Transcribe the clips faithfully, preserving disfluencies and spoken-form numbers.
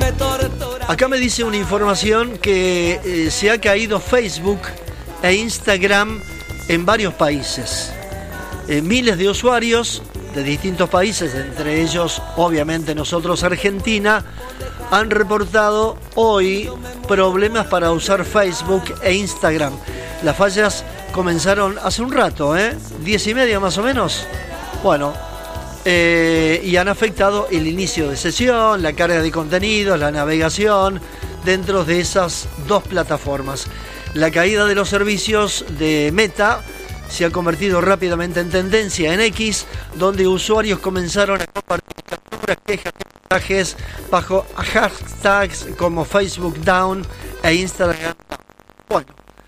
Acá me dice una información que eh, se ha caído Facebook e Instagram en varios países. Eh, miles de usuarios de distintos países, entre ellos obviamente nosotros Argentina, han reportado hoy problemas para usar Facebook e Instagram. Las fallas comenzaron hace un rato, ¿eh? Diez y media más o menos. Bueno, eh, y han afectado el inicio de sesión, la carga de contenidos, la navegación dentro de esas dos plataformas. La caída de los servicios de Meta se ha convertido rápidamente en tendencia en X, donde usuarios comenzaron a compartir capturas, quejas, mensajes bajo hashtags como Facebook Down e Instagram. Bueno,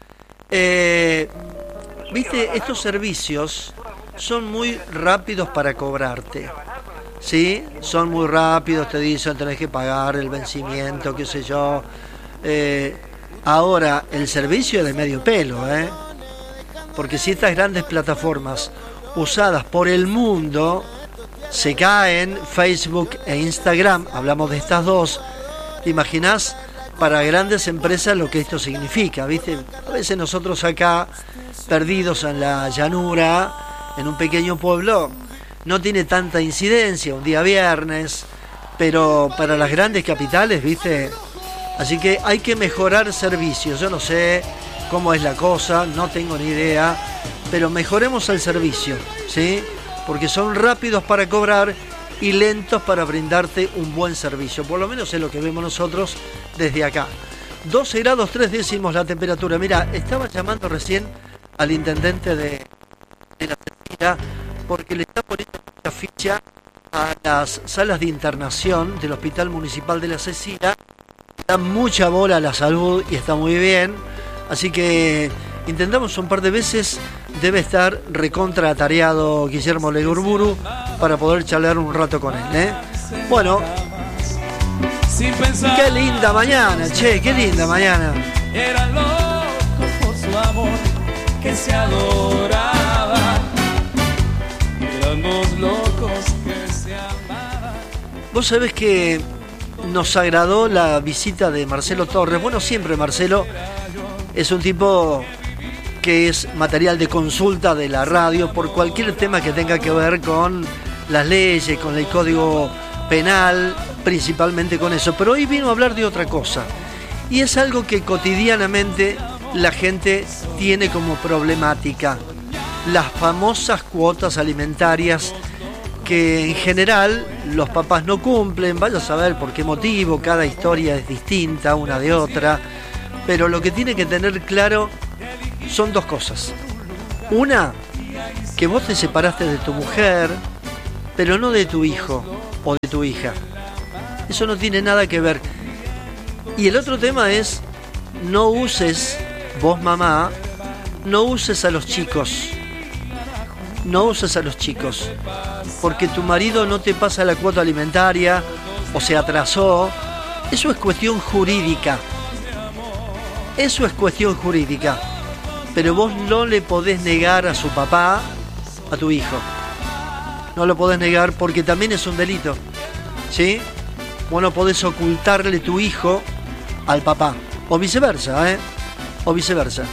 eh, viste, estos servicios son muy rápidos para cobrarte, ¿sí? Son muy rápidos, te dicen tenés que pagar el vencimiento, qué sé yo. Eh, ahora, el servicio es de medio pelo, ¿eh? Porque si estas grandes plataformas usadas por el mundo se caen, Facebook e Instagram, hablamos de estas dos, ¿te imaginás para grandes empresas lo que esto significa? ¿Viste? A veces nosotros acá, perdidos en la llanura, en un pequeño pueblo, no tiene tanta incidencia, un día viernes, pero para las grandes capitales, ¿viste? Así que hay que mejorar servicios. Yo no sé cómo es la cosa, no tengo ni idea, pero mejoremos el servicio, ¿sí? Porque son rápidos para cobrar y lentos para brindarte un buen servicio. Por lo menos es lo que vemos nosotros desde acá. doce grados tres décimos la temperatura. Mira, estaba llamando recién al intendente de, de la Cecilia porque le está poniendo una ficha a las salas de internación del Hospital Municipal de la Cecilia. Da mucha bola a la salud y está muy bien. Así que intentamos un par de veces, debe estar recontra atareado Guillermo Legurburu para poder charlar un rato con él, ¿eh? Bueno, qué linda mañana, che, qué linda mañana. Eran locos por su amor que se adoraba. Éramos locos que se amaban. Vos sabés que nos agradó la visita de Marcelo Torres. Bueno, siempre Marcelo es un tipo que es material de consulta de la radio por cualquier tema que tenga que ver con las leyes, con el código penal, principalmente con eso. Pero hoy vino a hablar de otra cosa. Y es algo que cotidianamente la gente tiene como problemática. Las famosas cuotas alimentarias que en general los papás no cumplen. Vaya a saber por qué motivo, cada historia es distinta una de otra. Pero lo que tiene que tener claro son dos cosas. Una, que vos te separaste de tu mujer, pero no de tu hijo o de tu hija. Eso no tiene nada que ver. Y el otro tema es, no uses, vos mamá, no uses a los chicos. No uses a los chicos. Porque tu marido no te pasa la cuota alimentaria o se atrasó. Eso es cuestión jurídica. Eso es cuestión jurídica, pero vos no le podés negar a su papá, a tu hijo. No lo podés negar porque también es un delito, ¿sí? Vos no podés ocultarle tu hijo al papá, o viceversa, ¿eh? O viceversa.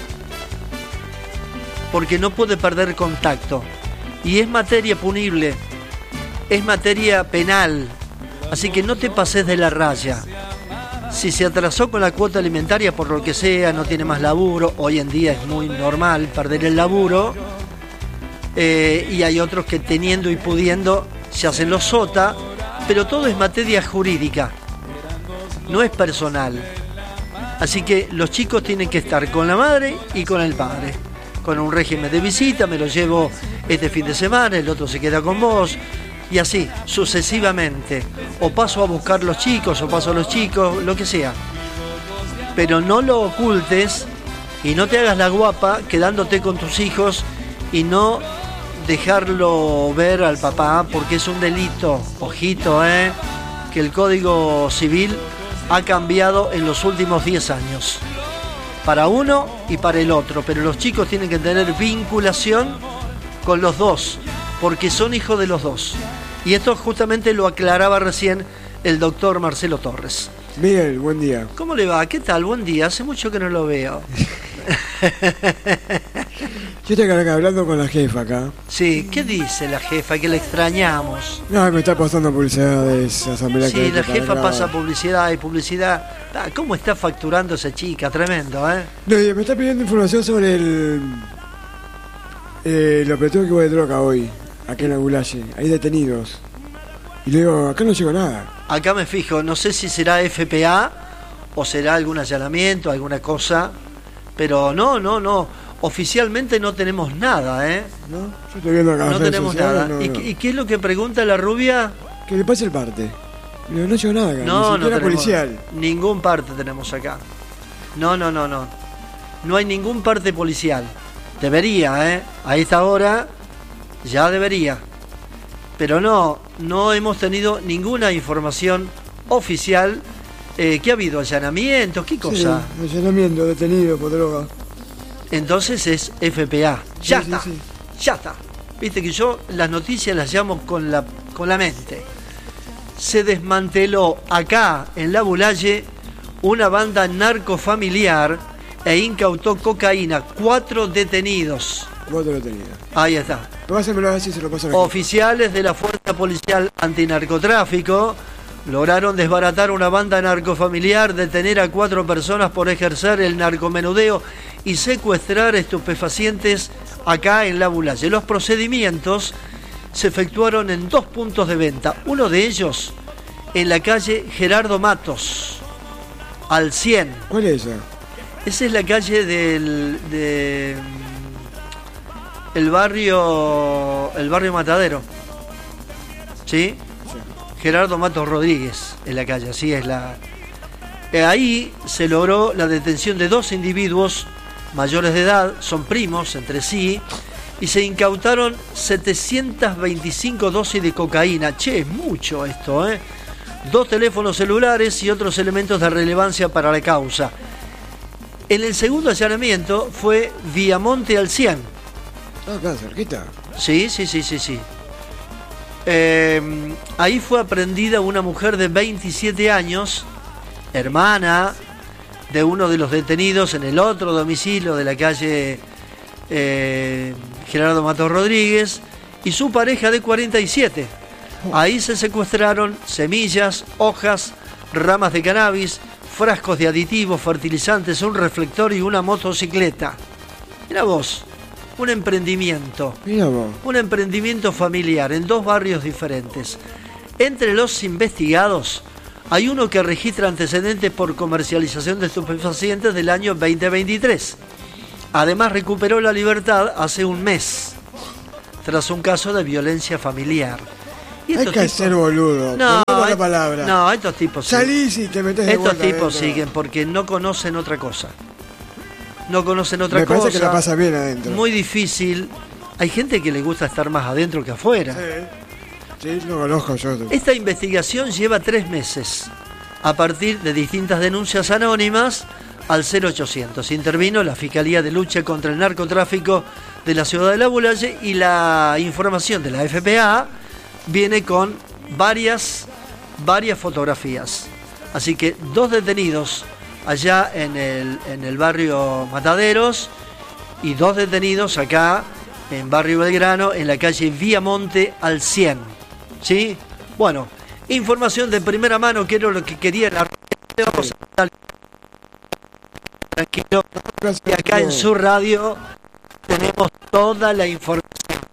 Porque no puede perder contacto. Y es materia punible, es materia penal, así que no te pases de la raya. Si se atrasó con la cuota alimentaria por lo que sea, no tiene más laburo, hoy en día es muy normal perder el laburo, eh, y hay otros que teniendo y pudiendo se hacen los sota, pero todo es materia jurídica, no es personal. Así que los chicos tienen que estar con la madre y con el padre, con un régimen de visita, me lo llevo este fin de semana, el otro se queda con vos. Y así, sucesivamente. O paso a buscar los chicos, o paso a los chicos, lo que sea. Pero no lo ocultes y no te hagas la guapa quedándote con tus hijos y no dejarlo ver al papá, porque es un delito. Ojito, ¿eh? Que el Código Civil ha cambiado en los últimos diez años. Para uno y para el otro. Pero los chicos tienen que tener vinculación con los dos, porque son hijos de los dos. Y esto justamente lo aclaraba recién el doctor Marcelo Torres. Miguel, buen día. ¿Cómo le va? ¿Qué tal? Buen día. Hace mucho que no lo veo. Yo estoy acá hablando con la jefa acá. Sí, ¿qué dice la jefa? Que la extrañamos. No, me está pasando publicidades, asamblea. Sí, la jefa pasa publicidad y publicidad. Ah, ¿cómo está facturando esa chica? Tremendo, ¿eh? No, y me está pidiendo información sobre el... Eh, el operativo que hubo de droga hoy, acá en Agulaye. Hay detenidos. Y le digo, acá no llegó nada. Acá me fijo, no sé si será F P A o será algún allanamiento, alguna cosa. Pero no, no, no. Oficialmente no tenemos nada, ¿eh? No, yo estoy viendo acá. No las redes tenemos sociales, nada. no, ¿Y, no. ¿Y qué es lo que pregunta la rubia? Que le pase el parte. Le digo, no llegó nada acá, No, ni no siquiera tenemos policial. ningún parte tenemos acá. No, no, no, no. No hay ningún parte policial. Debería, ¿eh? A esta hora ya debería. Pero no, no hemos tenido ninguna información oficial. Eh, ¿Qué ha habido? ¿Allanamientos? ¿Qué cosa? Sí, allanamiento, detenido por droga. Entonces es F P A. Ya Sí, está, sí, ya está. Viste que yo las noticias las llamo con la, con la mente. Se desmanteló acá en La Bulaye una banda narcofamiliar e incautó cocaína. Cuatro detenidos. Cuatro detenidos. Ahí está. Pásamelo a ver si se lo paso a la Oficiales de la Fuerza Policial Antinarcotráfico lograron desbaratar una banda narcofamiliar, detener a cuatro personas por ejercer el narcomenudeo y secuestrar estupefacientes acá en La Bulaye. Los procedimientos se efectuaron en dos puntos de venta. Uno de ellos en la calle Gerardo Matos, al cien. ¿Cuál es esa? Esa es la calle del de, el barrio el barrio Matadero. ¿Sí? Gerardo Matos Rodríguez en la calle, así es la. Eh, ahí se logró la detención de dos individuos mayores de edad, son primos entre sí, y se incautaron setecientas veinticinco dosis de cocaína. Che, es mucho esto, ¿eh? Dos teléfonos celulares y otros elementos de relevancia para la causa. En el segundo allanamiento fue Viamonte al cien. Ah, acá, cerquita. Sí, sí, sí, sí, sí. Eh, ahí fue aprendida una mujer de veintisiete años, hermana de uno de los detenidos en el otro domicilio de la calle eh, Gerardo Matos Rodríguez, y su pareja de cuarenta y siete. Ahí se secuestraron semillas, hojas, ramas de cannabis, frascos de aditivos, fertilizantes, un reflector y una motocicleta. Mira vos, un emprendimiento. Mira vos. Un emprendimiento familiar en dos barrios diferentes. Entre los investigados hay uno que registra antecedentes por comercialización de estupefacientes del año veinte veintitrés. Además recuperó la libertad hace un mes, tras un caso de violencia familiar. Y Hay que tipos... ser boludo. No, perdón la hay... palabra. no, estos tipos siguen. Salís y te metes de Estos vuelta tipos adentro. siguen porque no conocen otra cosa. No conocen otra Me cosa. parece que la pasa bien adentro. Muy difícil. Hay gente que le gusta estar más adentro que afuera. Sí, sí, lo conozco yo. Esta investigación lleva tres meses, a partir de distintas denuncias anónimas al cero ochocientos. Intervino la Fiscalía de Lucha contra el Narcotráfico de la ciudad de La Bulaye y la información de la F P A viene con varias, varias fotografías. Así que dos detenidos allá en el, en el barrio Mataderos y dos detenidos acá en barrio Belgrano, en la calle Viamonte al cien. ¿Sí? Bueno, información de primera mano, que era lo que quería la... Vamos a estar tranquilo, y acá en su radio tenemos toda la información.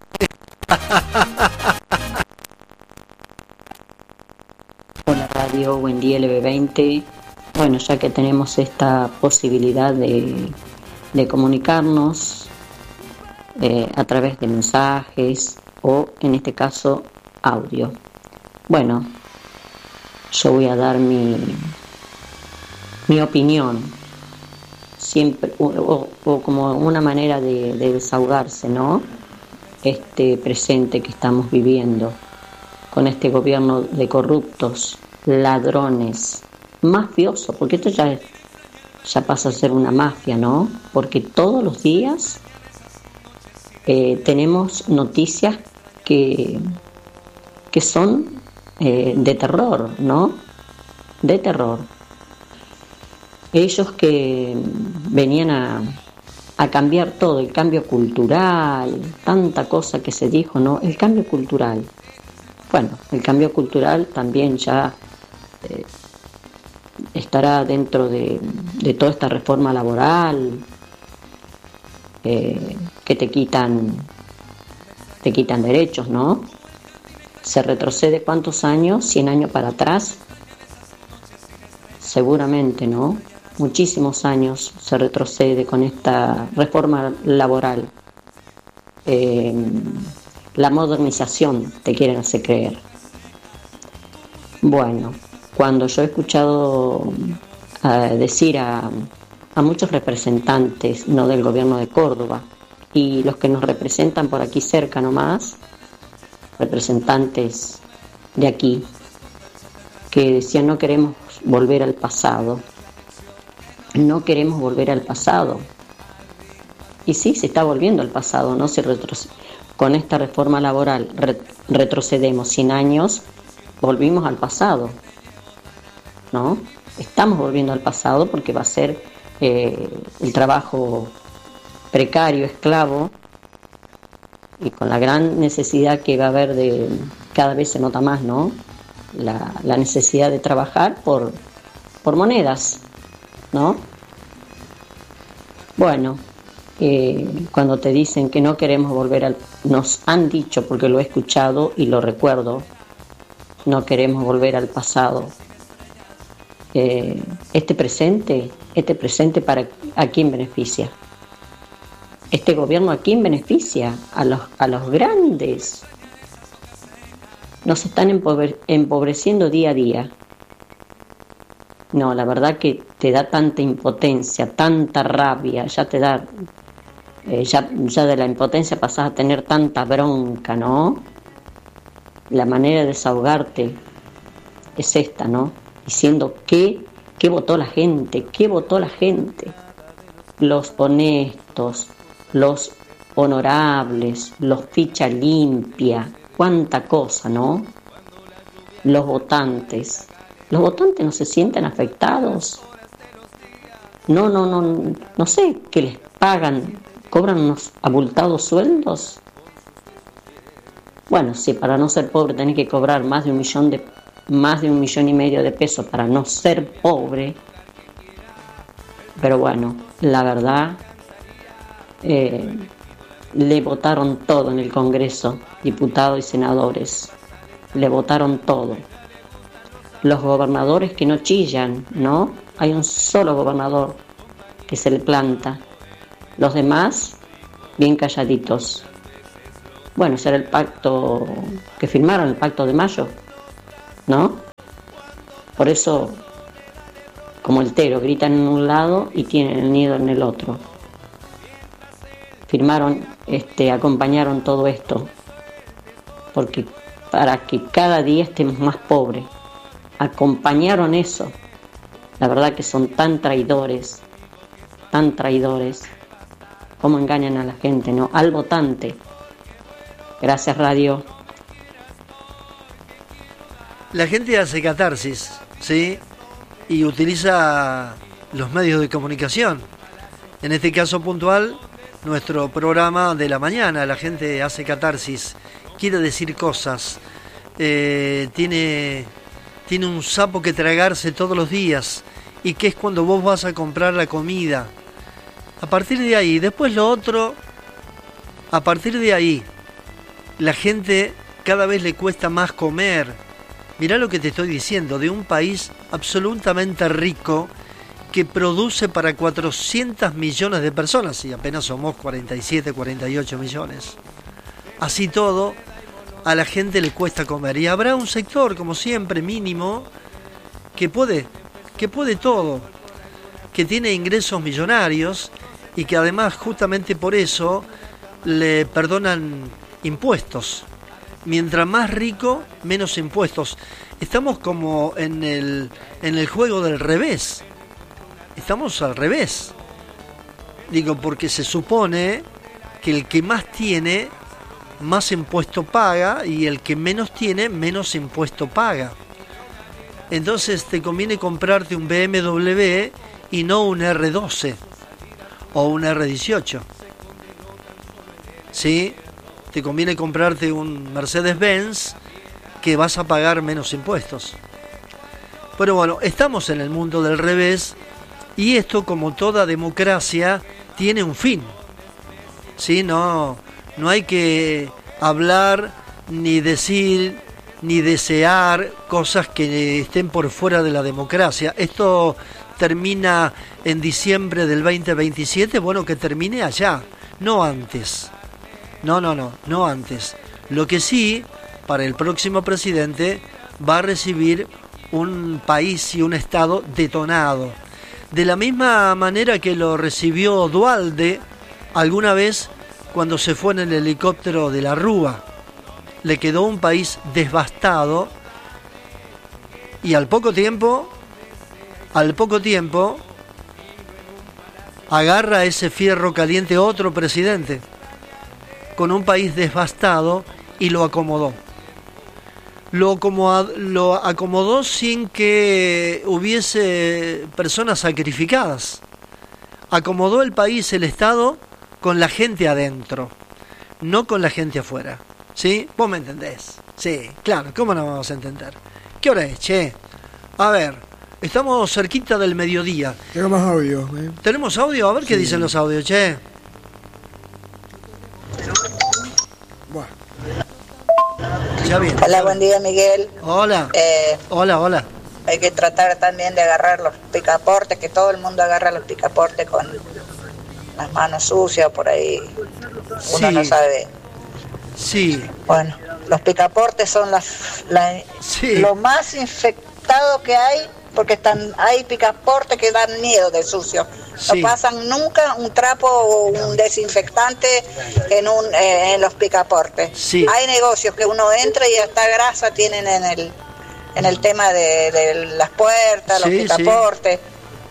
Hola radio, buen día L B veinte. Bueno, ya que tenemos esta posibilidad de, de comunicarnos eh, a través de mensajes o en este caso audio. Bueno, yo voy a dar mi, mi opinión, siempre o, o, o como una manera de, de desahogarse, ¿no? Este presente que estamos viviendo con este gobierno de corruptos, ladrones, mafiosos, porque esto ya, es, ya pasa a ser una mafia, ¿no? Porque todos los días eh, tenemos noticias que, que son eh, de terror, ¿no? De terror. ellos que venían a, a cambiar todo, el cambio cultural, tanta cosa que se dijo, ¿no? El cambio cultural. Bueno, el cambio cultural también ya eh, estará dentro de, de toda esta reforma laboral, eh, que te quitan, te quitan derechos, ¿no? Se retrocede ¿cuántos años? cien años para atrás. Seguramente, ¿no? Muchísimos años se retrocede con esta reforma laboral. Eh, la modernización te quieren hacer creer. Bueno, cuando yo he escuchado uh, decir a, a muchos representantes, no del gobierno de Córdoba, y los que nos representan por aquí cerca nomás, representantes de aquí, que decían no queremos volver al pasado, no queremos volver al pasado. Y sí, se está volviendo al pasado, ¿no? Se retrocede. Con esta reforma laboral re- retrocedemos cien años, volvimos al pasado, ¿no? Estamos volviendo al pasado porque va a ser eh, el trabajo precario, esclavo, y con la gran necesidad que va a haber de, cada vez se nota más, ¿no? La, la necesidad de trabajar por, por monedas, ¿no? Bueno, eh, cuando te dicen que no queremos volver al... Nos han dicho, porque lo he escuchado y lo recuerdo, no queremos volver al pasado. Eh, este presente, este presente para ¿a quién beneficia? Este gobierno ¿a quién beneficia? A los, a los grandes. Nos están empobre- empobreciendo día a día. No, la verdad que te da tanta impotencia, tanta rabia, ya te da, eh, ya, ya de la impotencia pasás a tener tanta bronca, ¿no? La manera de desahogarte es esta, ¿no? Diciendo que, ¿qué votó la gente? ¿Qué votó la gente? Los honestos, los honorables, los ficha limpia, cuánta cosa, ¿no? Los votantes. ¿Los votantes no se sienten afectados? No, no, no, no sé, que les pagan, cobran unos abultados sueldos. Bueno, si para no ser pobre tenés que cobrar más de un millón de, más de un millón y medio de pesos para no ser pobre. Pero bueno, la verdad, eh, le votaron todo en el Congreso, diputados y senadores. Le votaron todo. Los gobernadores que no chillan, ¿no? Hay un solo gobernador que se le planta. Los demás, bien calladitos. Bueno, será el pacto que firmaron, el pacto de mayo, ¿no? Por eso, como el tero, gritan en un lado y tienen el nido en el otro. Firmaron, este, acompañaron todo esto, porque para que cada día estemos más pobres. Acompañaron eso. La verdad que son tan traidores, tan traidores. Cómo engañan a la gente, ¿no? Al votante. Gracias, radio. La gente hace catarsis, ¿sí? Y utiliza los medios de comunicación. En este caso puntual, nuestro programa de la mañana. La gente hace catarsis, quiere decir cosas, eh, tiene... tiene un sapo que tragarse todos los días, y que es cuando vos vas a comprar la comida. A partir de ahí, después lo otro, a partir de ahí, la gente cada vez le cuesta más comer. Mirá lo que te estoy diciendo, de un país absolutamente rico que produce para cuatrocientos millones de personas, y apenas somos cuarenta y siete, cuarenta y ocho millones. Así todo, a la gente le cuesta comer, y habrá un sector, como siempre, mínimo, que puede, que puede todo, que tiene ingresos millonarios y que además justamente por eso le perdonan impuestos. Mientras más rico, menos impuestos. Estamos como en el, en el juego del revés. Estamos al revés. Digo, porque se supone que el que más tiene, más impuesto paga, y el que menos tiene, menos impuesto paga. Entonces te conviene comprarte un B M W y no un erre doce o un erre dieciocho. ¿Sí? Te conviene comprarte un Mercedes-Benz que vas a pagar menos impuestos. Pero bueno, estamos en el mundo del revés y esto, como toda democracia, tiene un fin. ¿Sí? No, no hay que hablar ni decir ni desear cosas que estén por fuera de la democracia. Esto termina en diciembre del veinte veintisiete, bueno, que termine allá, no antes. No, no, no, no antes. Lo que sí, para el próximo presidente, va a recibir un país y un estado detonado. De la misma manera que lo recibió Duhalde alguna vez cuando se fue en el helicóptero de la Rúa. Le quedó un país devastado y al poco tiempo, al poco tiempo, agarra ese fierro caliente otro presidente con un país devastado y lo acomodó. Lo acomodó, lo acomodó sin que hubiese personas sacrificadas. Acomodó el país, el Estado, con la gente adentro, no con la gente afuera. ¿Sí? ¿Vos me entendés? Sí, claro, ¿cómo no vamos a entender? ¿Qué hora es, che? A ver, estamos cerquita del mediodía. Tengo más audio. ¿eh? ¿Tenemos audio? A ver qué Sí. dicen los audios, che. Buah. Ya bien. Hola, buen día, Miguel. Hola. Eh, Hola, hola. hay que tratar también de agarrar los picaportes, que todo el mundo agarra los picaportes con las manos sucias, por ahí uno Sí. no sabe. Sí, Bueno, los picaportes son las, la- Sí. lo más infectado que hay, porque están hay picaportes que dan miedo de sucio. Sí. No pasan nunca un trapo o un desinfectante en un eh, en los picaportes. Sí. Hay negocios que uno entra y hasta grasa tienen en el en el tema de, de las puertas, Sí, los picaportes.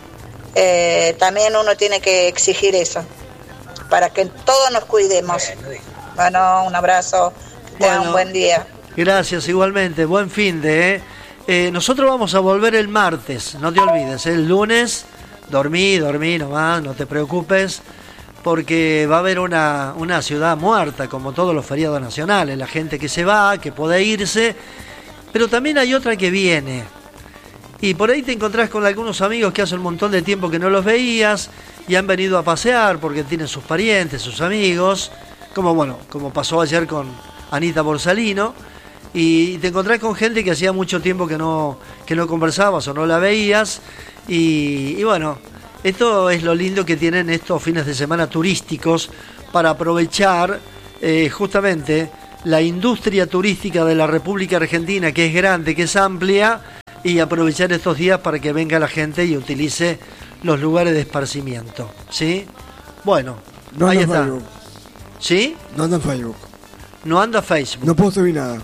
Eh, también uno tiene que exigir eso para que todos nos cuidemos. Bueno, un abrazo, que tengan Bueno. un buen día. gracias igualmente. Buen fin de, ¿eh? Eh, nosotros vamos a volver el martes, no te olvides. ¿eh? El lunes, dormí, dormí nomás, no te preocupes, porque va a haber una, una ciudad muerta, como todos los feriados nacionales. La gente que se va, que puede irse, pero también hay otra que viene. Y por ahí te encontrás con algunos amigos que hace un montón de tiempo que no los veías y han venido a pasear porque tienen sus parientes, sus amigos, como bueno, como pasó ayer con Anita Borsalino, y te encontrás con gente que hacía mucho tiempo que no, que no conversabas o no la veías, y, y bueno, esto es lo lindo que tienen estos fines de semana turísticos para aprovechar eh, justamente la industria turística de la República Argentina, que es grande, que es amplia, y aprovechar estos días para que venga la gente y utilice los lugares de esparcimiento. ¿Sí? Bueno, No ahí anda está. Facebook. ¿Sí? No anda en Facebook. No anda Facebook. No puedo subir nada.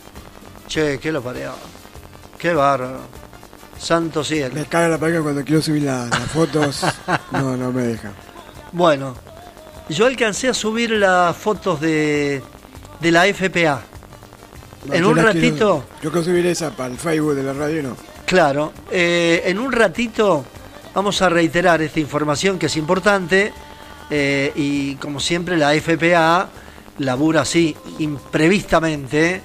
Che, qué lo pareo. Qué bárbaro. Santo cielo. Me cae la pareja cuando quiero subir la- las fotos. No, no me deja. Bueno, yo alcancé a subir las fotos de, de la F P A. No, En yo un las ratito, quiero- yo quiero subir esa para el Facebook de la radio, no. claro, eh, en un ratito vamos a reiterar esta información que es importante, eh, y como siempre la F P A labura así imprevistamente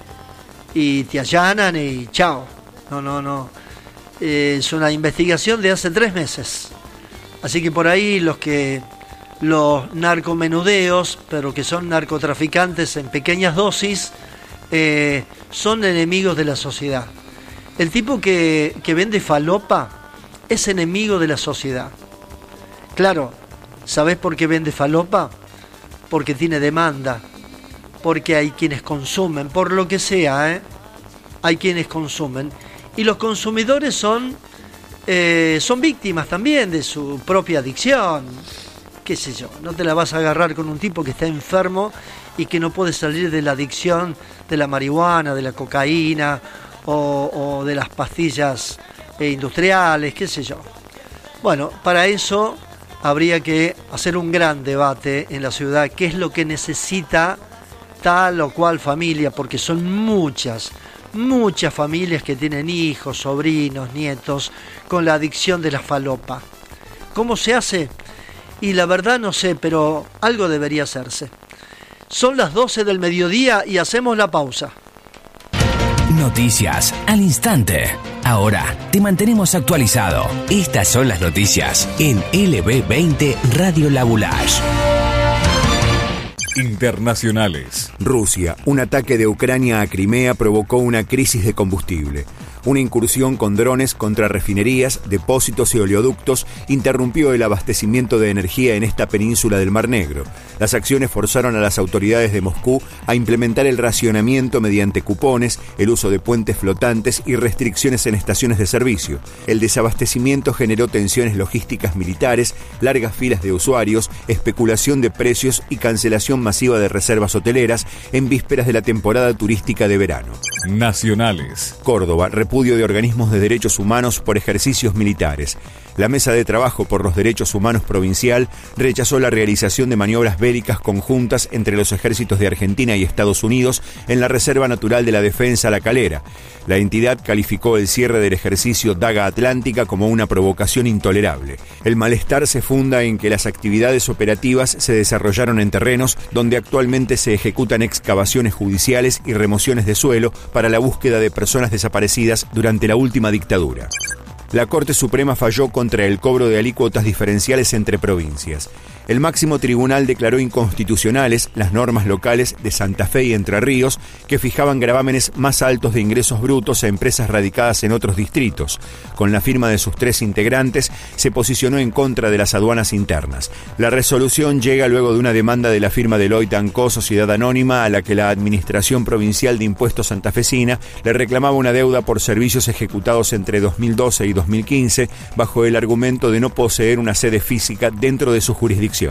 y te allanan y chao. No, no, no. Eh, es una investigación de hace tres meses. Así que por ahí los que los narcomenudeos, pero que son narcotraficantes en pequeñas dosis, eh, son enemigos de la sociedad. El tipo que, que vende falopa es enemigo de la sociedad. Claro, ¿sabés por qué vende falopa? Porque tiene demanda, porque hay quienes consumen, por lo que sea, ¿eh? Hay quienes consumen. Y los consumidores son, eh, son víctimas también de su propia adicción. Qué sé yo, no te la vas a agarrar con un tipo que está enfermo y que no puede salir de la adicción de la marihuana, de la cocaína o, o de las pastillas eh, industriales, qué sé yo. Bueno, para eso habría que hacer un gran debate en la ciudad, qué es lo que necesita tal o cual familia, porque son muchas, muchas familias que tienen hijos, sobrinos, nietos, con la adicción de la falopa. ¿Cómo se hace? Y la verdad no sé, pero algo debería hacerse. Son las doce del mediodía y hacemos la pausa. Noticias al instante. Ahora te mantenemos actualizado. Estas son las noticias en L B veinte Radio La Boulage. Internacionales. Rusia. Un ataque de Ucrania a Crimea provocó una crisis de combustible. Una incursión con drones contra refinerías, depósitos y oleoductos interrumpió el abastecimiento de energía en esta península del Mar Negro. Las acciones forzaron a las autoridades de Moscú a implementar el racionamiento mediante cupones, el uso de puentes flotantes y restricciones en estaciones de servicio. El desabastecimiento generó tensiones logísticas militares, largas filas de usuarios, especulación de precios y cancelación masiva de reservas hoteleras en vísperas de la temporada turística de verano. Nacionales. Córdoba. Repudio de organismos de derechos humanos por ejercicios militares. La Mesa de Trabajo por los Derechos Humanos Provincial rechazó la realización de maniobras bélicas conjuntas entre los ejércitos de Argentina y Estados Unidos en la Reserva Natural de la Defensa La Calera. La entidad calificó el cierre del ejercicio Daga Atlántica como una provocación intolerable. El malestar se funda en que las actividades operativas se desarrollaron en terrenos donde actualmente se ejecutan excavaciones judiciales y remociones de suelo para la búsqueda de personas desaparecidas durante la última dictadura. La Corte Suprema falló contra el cobro de alícuotas diferenciales entre provincias. El máximo tribunal declaró inconstitucionales las normas locales de Santa Fe y Entre Ríos que fijaban gravámenes más altos de ingresos brutos a empresas radicadas en otros distritos. Con la firma de sus tres integrantes, se posicionó en contra de las aduanas internas. La resolución llega luego de una demanda de la firma Deloitte and Co, Sociedad Anónima, a la que la Administración Provincial de Impuestos santafesina le reclamaba una deuda por servicios ejecutados entre dos mil doce y dos mil quince bajo el argumento de no poseer una sede física dentro de su jurisdicción.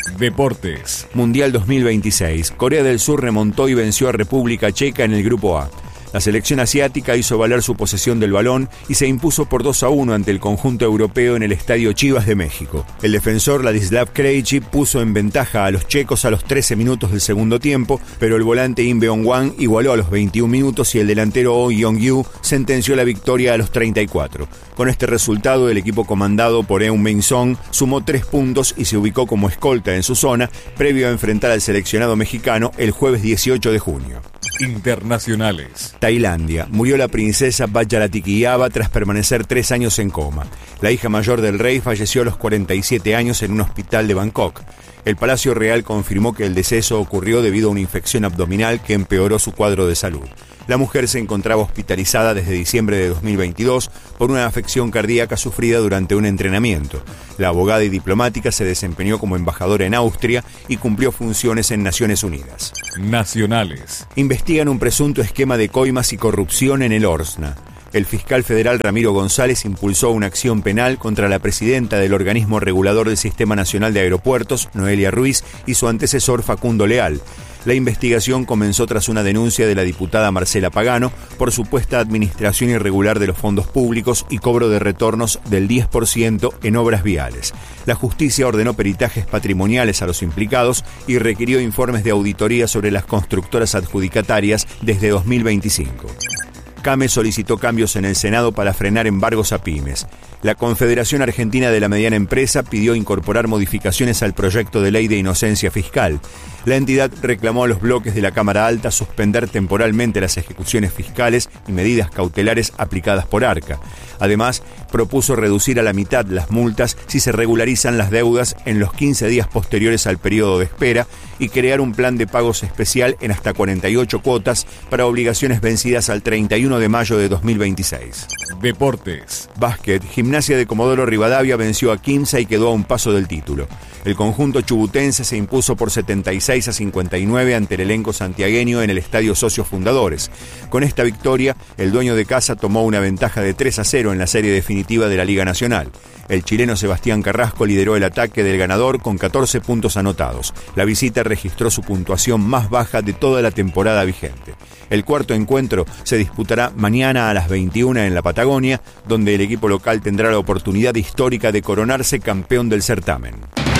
Deportes. Mundial dos mil veintiséis. Corea del Sur remontó y venció a República Checa en el Grupo A. La selección asiática hizo valer su posesión del balón y se impuso por dos a uno ante el conjunto europeo en el Estadio Chivas de México. El defensor Ladislav Krejci puso en ventaja a los checos a los trece minutos del segundo tiempo, pero el volante Im Beong-hwan igualó a los veintiún minutos y el delantero Oh Young-yu sentenció la victoria a los treinta y cuatro. Con este resultado, el equipo comandado por Eun Min-song sumó tres puntos y se ubicó como escolta en su zona, previo a enfrentar al seleccionado mexicano el jueves dieciocho de junio. Internacionales. Tailandia. Murió la princesa Vajratikiyava tras permanecer tres años en coma. La hija mayor del rey falleció a los cuarenta y siete años en un hospital de Bangkok. El Palacio Real confirmó que el deceso ocurrió debido a una infección abdominal que empeoró su cuadro de salud. La mujer se encontraba hospitalizada desde diciembre de dos mil veintidós por una afección cardíaca sufrida durante un entrenamiento. La abogada y diplomática se desempeñó como embajadora en Austria y cumplió funciones en Naciones Unidas. Nacionales. Investigan un presunto esquema de coimas y corrupción en el Orsna. El fiscal federal Ramiro González impulsó una acción penal contra la presidenta del organismo regulador del Sistema Nacional de Aeropuertos, Noelia Ruiz, y su antecesor Facundo Leal. La investigación comenzó tras una denuncia de la diputada Marcela Pagano por supuesta administración irregular de los fondos públicos y cobro de retornos del diez por ciento en obras viales. La justicia ordenó peritajes patrimoniales a los implicados y requirió informes de auditoría sobre las constructoras adjudicatarias desde dos mil veinticinco. CAME solicitó cambios en el Senado para frenar embargos a pymes. La Confederación Argentina de la Mediana Empresa pidió incorporar modificaciones al proyecto de ley de inocencia fiscal. La entidad reclamó a los bloques de la Cámara Alta suspender temporalmente las ejecuciones fiscales y medidas cautelares aplicadas por ARCA. Además, propuso reducir a la mitad las multas si se regularizan las deudas en los quince días posteriores al periodo de espera y crear un plan de pagos especial en hasta cuarenta y ocho cuotas para obligaciones vencidas al treinta y uno de mayo de dos mil veintiséis. Deportes. Básquet. Gimnasia de Comodoro Rivadavia venció a Quimsa y quedó a un paso del título. El conjunto chubutense se impuso por setenta y seis a cincuenta y nueve ante el elenco santiagueño en el Estadio Socios Fundadores. Con esta victoria, el dueño de casa tomó una ventaja de tres a cero en la serie definitiva de la Liga Nacional. El chileno Sebastián Carrasco lideró el ataque del ganador con catorce puntos anotados. La visita registró su puntuación más baja de toda la temporada vigente. El cuarto encuentro se disputará mañana a las veintiuna en la Patagonia, donde el equipo local tendrá la oportunidad histórica de coronarse campeón del certamen.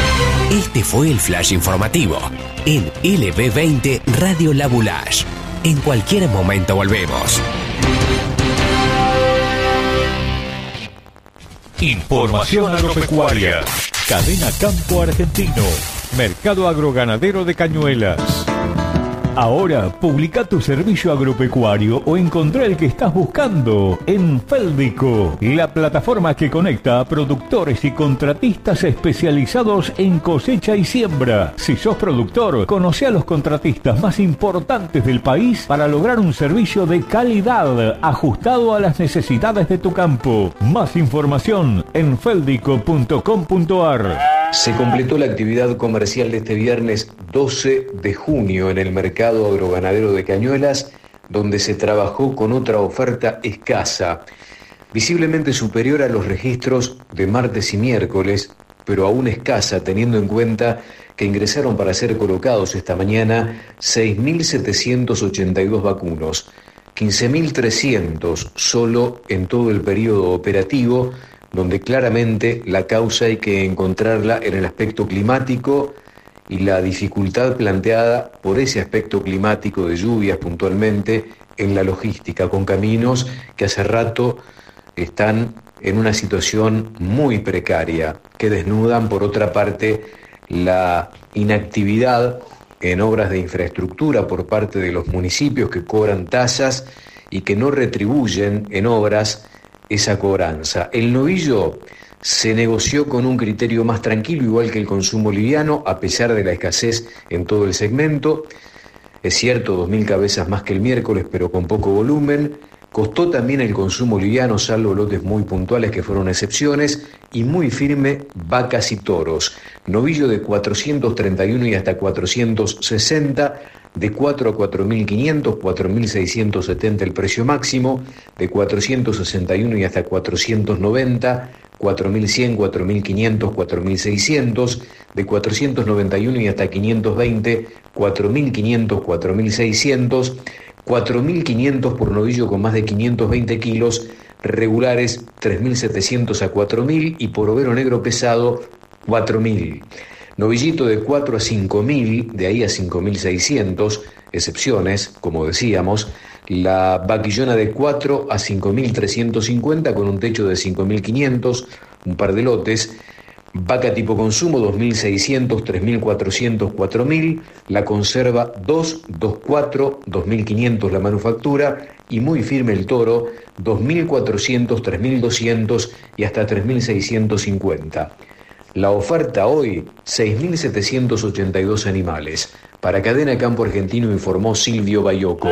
Este fue el flash informativo en L B veinte Radio La Boulage. En cualquier momento volvemos. Información agropecuaria. Cadena Campo Argentino. Mercado Agroganadero de Cañuelas. Ahora, publica tu servicio agropecuario o encontrá el que estás buscando en Féldico, la plataforma que conecta a productores y contratistas especializados en cosecha y siembra. Si sos productor, conoce a los contratistas más importantes del país para lograr un servicio de calidad ajustado a las necesidades de tu campo. Más información en féldico punto com punto ar. Se completó la actividad comercial de este viernes doce de junio en el Mercado Agroganadero de Cañuelas, donde se trabajó con otra oferta escasa, visiblemente superior a los registros de martes y miércoles, pero aún escasa teniendo en cuenta que ingresaron para ser colocados esta mañana seis mil setecientos ochenta y dos vacunos, quince mil trescientos solo en todo el periodo operativo, donde claramente la causa hay que encontrarla en el aspecto climático y la dificultad planteada por ese aspecto climático de lluvias puntualmente en la logística, con caminos que hace rato están en una situación muy precaria, que desnudan por otra parte la inactividad en obras de infraestructura por parte de los municipios que cobran tasas y que no retribuyen en obras esa cobranza. El novillo se negoció con un criterio más tranquilo, igual que el consumo liviano, a pesar de la escasez en todo el segmento. Es cierto, dos mil cabezas más que el miércoles, pero con poco volumen. Costó también el consumo liviano, salvo lotes muy puntuales que fueron excepciones, y muy firme vacas y toros. Novillo de cuatrocientos treinta y uno y hasta cuatrocientos sesenta, de cuatro a cuatro mil quinientos, cuatro mil seiscientos setenta el precio máximo, de cuatrocientos sesenta y uno y hasta cuatrocientos noventa, cuatro mil cien, cuatro mil quinientos, cuatro mil seiscientos, de cuatrocientos noventa y uno y hasta quinientos veinte, cuatro mil quinientos, cuatro mil seiscientos, cuatro mil quinientos por novillo con más de quinientos veinte kilos, regulares tres mil setecientos a cuatro mil y por overo negro pesado cuatro mil. Novillito de cuatro a cinco mil, de ahí a cinco mil seiscientos, excepciones, como decíamos. La vaquillona de cuatro a cinco mil trescientos cincuenta con un techo de cinco mil quinientos, un par de lotes. Vaca tipo consumo dos mil seiscientos, tres mil cuatrocientos, cuatro mil. La conserva dos, dos cuatro, dos mil quinientos la manufactura. Y muy firme el toro, dos mil cuatrocientos, tres mil doscientos y hasta tres mil seiscientos cincuenta. La oferta hoy, seis mil setecientos ochenta y dos animales. Para Cadena Campo Argentino informó Silvio Bayoco.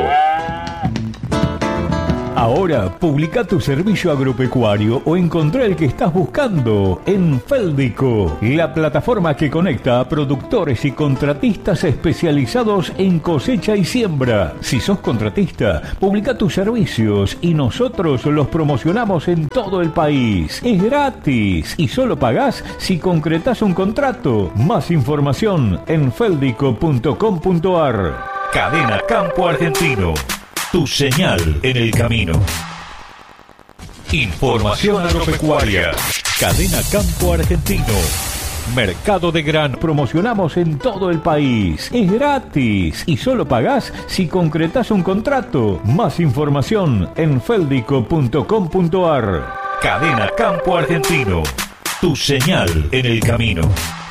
Ahora, publica tu servicio agropecuario o encontrá el que estás buscando en Féldico, la plataforma que conecta a productores y contratistas especializados en cosecha y siembra. Si sos contratista, publica tus servicios y nosotros los promocionamos en todo el país. Es gratis y solo pagás si concretás un contrato. Más información en féldico punto com punto ar. Cadena Campo Argentino. Tu señal en el camino. Información agropecuaria. Cadena Campo Argentino. Mercado de Gran. Promocionamos en todo el país. Es gratis y solo pagás si concretás un contrato. Más información en féldico punto com punto ar. Cadena Campo Argentino. Tu señal en el camino.